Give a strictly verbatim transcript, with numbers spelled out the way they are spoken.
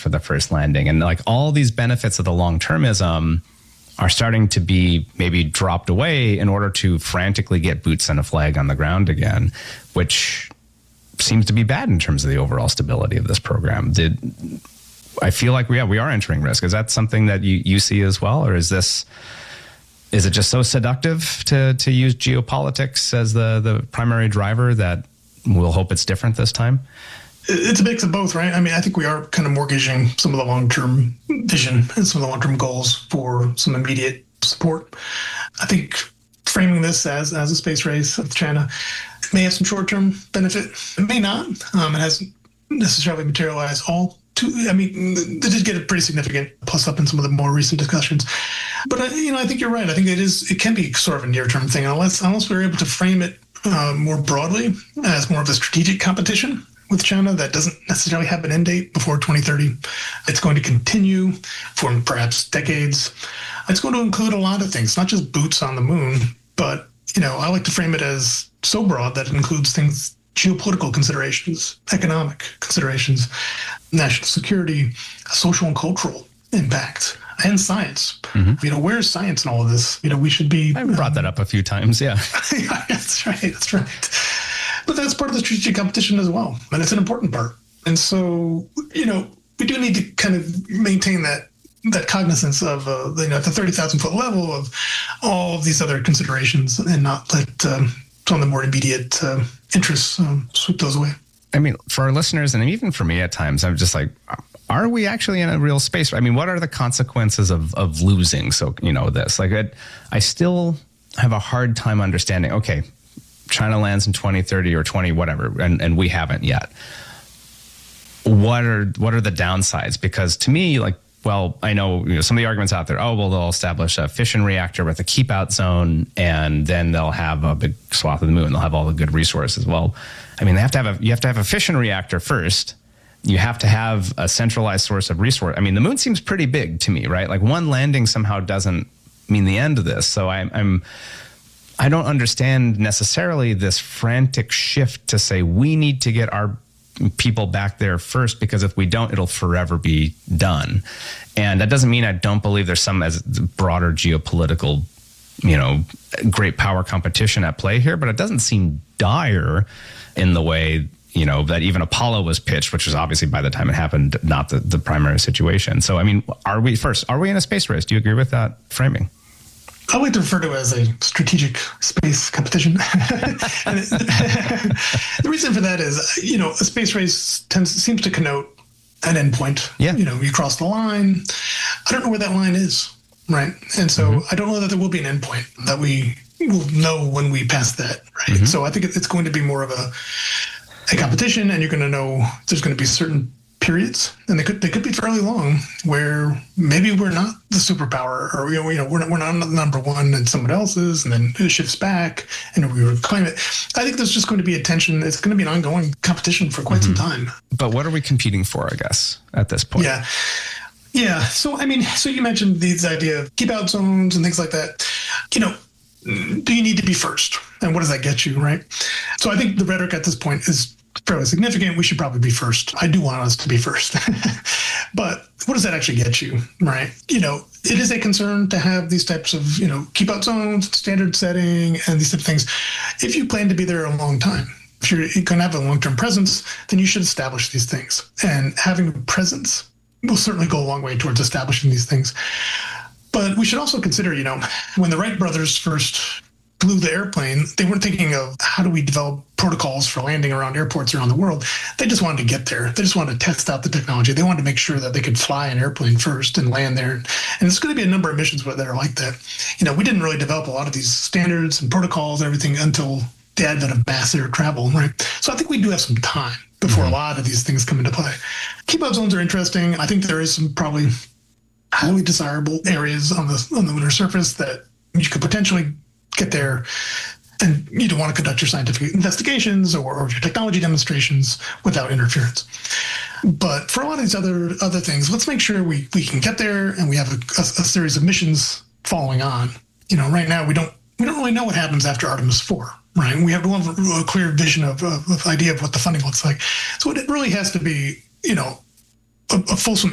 for the first landing. And like all these benefits of the long-termism are starting to be maybe dropped away in order to frantically get boots and a flag on the ground again, which seems to be bad in terms of the overall stability of this program. Did I feel like we yeah, we are entering risk? Is that something that you, you see as well? Or is this is it just so seductive to to use geopolitics as the, the primary driver that we'll hope it's different this time? It's a mix of both, right? I mean, I think we are kind of mortgaging some of the long-term vision and some of the long-term goals for some immediate support. I think framing this as, as a space race with China may have some short-term benefit. It may not. Um, it hasn't necessarily materialized all too. I mean, they did get a pretty significant plus up in some of the more recent discussions. But, I, you know, I think you're right. I think it is. It can be sort of a near-term thing unless, unless we're able to frame it uh, more broadly as more of a strategic competition with China that doesn't necessarily have an end date before twenty thirty. It's going to continue for perhaps decades. It's going to include a lot of things, not just boots on the moon, but, you know, I like to frame it as so broad that it includes things, geopolitical considerations, economic considerations, national security, social and cultural impact, and science. Mm-hmm. You know, where's science in all of this? You know, we should be... I brought um, that up a few times, yeah. yeah. That's right, that's right. But that's part of the strategic competition as well, and it's an important part. And so, you know, we do need to kind of maintain that that cognizance of, uh, you know, at the thirty thousand foot level of all of these other considerations and not let um, some of the more immediate uh, interests um, sweep those away. I mean, for our listeners, and even for me at times, I'm just like, are we actually in a real space? I mean, what are the consequences of of losing? So, you know, this, like, it, I still have a hard time understanding, okay, China lands in twenty thirty or twenty whatever, and, and we haven't yet. What are what are the downsides? Because to me, like, well, I know, you know some of the arguments out there. Oh, well, they'll establish a fission reactor with a keep out zone, and then they'll have a big swath of the moon. They'll have all the good resources. Well, I mean, they have to have a you have to have a fission reactor first. You have to have a centralized source of resource. I mean, the moon seems pretty big to me, right? Like one landing somehow doesn't mean the end of this. So I, I'm. I don't understand necessarily this frantic shift to say we need to get our people back there first, because if we don't, it'll forever be done. And that doesn't mean I don't believe there's some as broader geopolitical, you know, great power competition at play here, but it doesn't seem dire in the way, you know, that even Apollo was pitched, which was obviously by the time it happened, not the, the primary situation. So, I mean, are we first, are we in a space race? Do you agree with that framing? I like to refer to it as a strategic space competition. The reason for that is, you know, a space race tends seems to connote an endpoint. Yeah. You know, you cross the line. I don't know where that line is, right? And so mm-hmm. I don't know that there will be an endpoint that we will know when we pass that, right? Mm-hmm. So I think it's going to be more of a a competition, and you're going to know there's going to be certain periods, and they could they could be fairly long, where maybe we're not the superpower, or you know, you know we're not, we're not number one and someone else is, and then it shifts back and we reclaim it. I think there's just going to be a tension. It's going to be an ongoing competition for quite mm-hmm. some time. But what are we competing for, I guess, at this point? Yeah. Yeah. So, I mean, so you mentioned these idea of keep out zones and things like that. You know, do you need to be first? And what does that get you, right? So I think the rhetoric at this point is fairly significant. We should probably be first. I do want us to be first. But what does that actually get you, right? You know, it is a concern to have these types of, you know, keep out zones, standard setting, and these type of things. If you plan to be there a long time, if you're going to have a long-term presence, then you should establish these things. And having a presence will certainly go a long way towards establishing these things. But we should also consider, you know, when the Wright brothers first flew the airplane, they weren't thinking of how do we develop protocols for landing around airports around the world. They just wanted to get there. They just wanted to test out the technology. They wanted to make sure that they could fly an airplane first and land there. And there's going to be a number of missions that are like that. You know, we didn't really develop a lot of these standards and protocols and everything until the advent of mass air travel, right? So I think we do have some time before mm-hmm. a lot of these things come into play. Keep out zones are interesting. I think there is some probably highly desirable areas on the on the lunar surface that you could potentially get there, and you don't want to conduct your scientific investigations or, or your technology demonstrations without interference. But for a lot of these other other things, let's make sure we, we can get there and we have a, a, a series of missions following on. You know, right now we don't we don't really know what happens after Artemis four, right? We have a, a clear vision of, of, of idea of what the funding looks like. So it really has to be, you know, a, a fulsome